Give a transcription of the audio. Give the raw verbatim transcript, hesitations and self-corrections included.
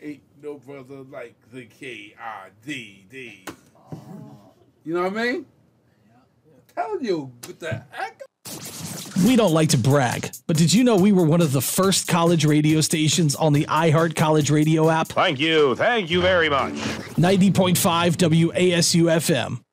Ain't no brother like the K I D D. You know what I mean? I'm telling you, with the echo. We don't like to brag, but did you know we were one of the first college radio stations on the iHeart College Radio app? Thank you. Thank you very much. ninety point five W A S U F M.